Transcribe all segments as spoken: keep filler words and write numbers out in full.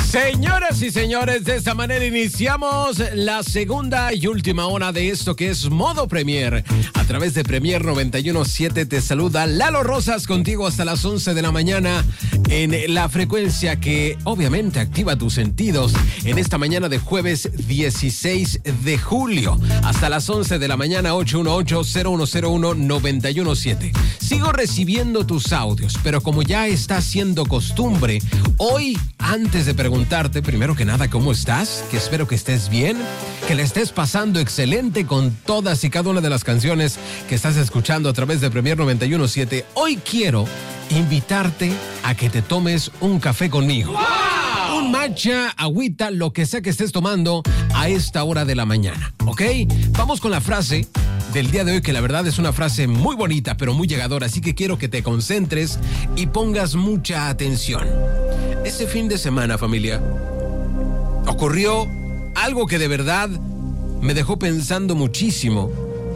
Señoras y señores, de esta manera iniciamos la segunda y última hora de esto que es Modo Premier. A través de Premier noventa y uno punto siete te saluda Lalo Rosas, contigo hasta las once de la mañana en la frecuencia que obviamente activa tus sentidos en esta mañana de jueves dieciséis de julio. Hasta las once de la mañana, ocho uno ocho, cero uno cero uno, nueve uno siete. Sigo recibiendo tus audios, pero como ya está siendo costumbre, hoy, antes de preguntarte, primero que nada, ¿cómo estás? Que espero que estés bien, que le estés pasando excelente con todas y cada una de las canciones que estás escuchando a través de Premier noventa y uno punto siete. Hoy quiero invitarte a que te tomes un café conmigo. ¡Wow! Un matcha, agüita, lo que sea que estés tomando a esta hora de la mañana, ¿ok? Vamos con la frase del día de hoy, que la verdad es una frase muy bonita, pero muy llegadora, así que quiero que te concentres y pongas mucha atención. Este fin de semana, familia, ocurrió algo que de verdad me dejó pensando muchísimo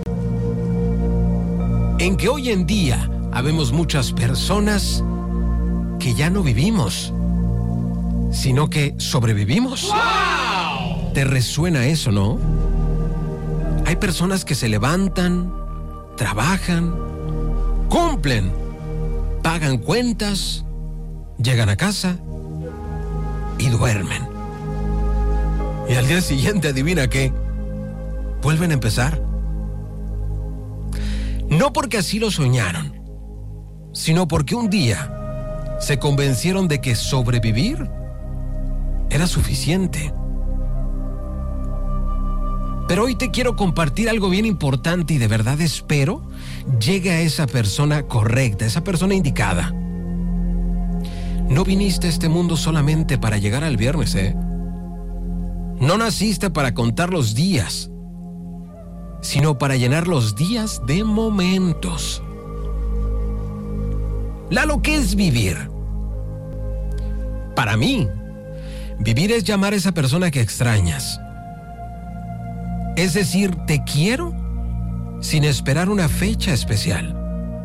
en que hoy en día habemos muchas personas que ya no vivimos, sino que sobrevivimos. ¡Wow! ¿Te resuena eso, no? Hay personas que se levantan, trabajan, cumplen, pagan cuentas, llegan a casa y duermen. Y al día siguiente, adivina qué, vuelven a empezar. No porque así lo soñaron, sino porque un día se convencieron de que sobrevivir era suficiente. Pero hoy te quiero compartir algo bien importante y de verdad espero llegue a esa persona correcta, esa persona indicada. No viniste a este mundo solamente para llegar al viernes, ¿eh? No naciste para contar los días, sino para llenar los días de momentos. Lalo, ¿qué es vivir? Para mí, vivir es llamar a esa persona que extrañas. Es decir, te quiero sin esperar una fecha especial.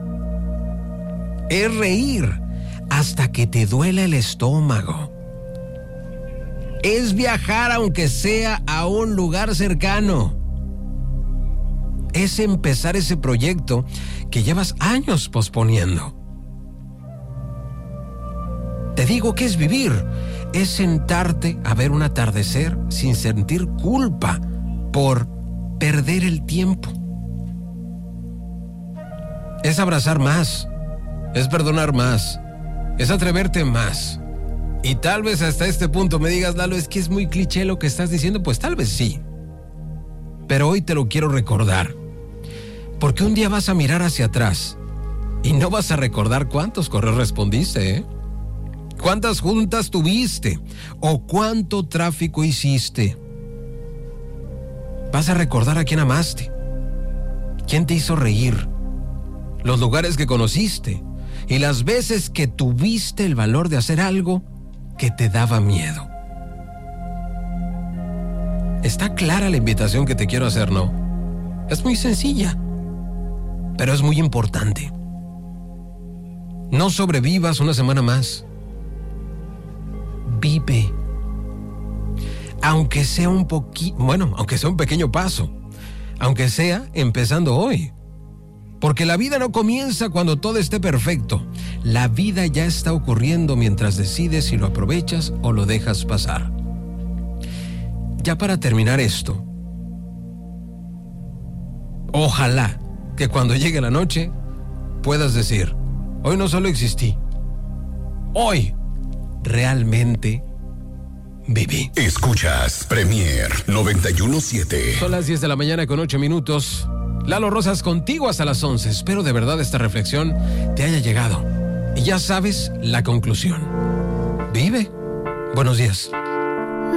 Es reír hasta que te duela el estómago. Es viajar aunque sea a un lugar cercano. Es empezar ese proyecto que llevas años posponiendo. Te digo que es vivir. Es sentarte a ver un atardecer sin sentir culpa por perder el tiempo. Es abrazar más, es perdonar más, es atreverte más. Y tal vez hasta este punto me digas, Lalo, es que es muy cliché lo que estás diciendo. Pues tal vez sí, pero hoy te lo quiero recordar, porque un día vas a mirar hacia atrás y no vas a recordar cuántos correos respondiste, ¿eh? Cuántas juntas tuviste o cuánto tráfico hiciste. Vas a recordar a quién amaste, quién te hizo reír, los lugares que conociste y las veces que tuviste el valor de hacer algo que te daba miedo. Está clara la invitación que te quiero hacer, ¿no? Es muy sencilla, pero es muy importante. No sobrevivas una semana más. Vive. Aunque sea un poquito, bueno, aunque sea un pequeño paso, aunque sea empezando hoy. Porque la vida no comienza cuando todo esté perfecto. La vida ya está ocurriendo mientras decides si lo aprovechas o lo dejas pasar. Ya para terminar esto, ojalá que cuando llegue la noche puedas decir, hoy no solo existí, hoy realmente viví. Escuchas Premier noventa y uno punto siete. Son las diez de la mañana con ocho minutos. Lalo Rosas contigo hasta las once. Espero de verdad esta reflexión te haya llegado. Y ya sabes la conclusión. Vive. Buenos días.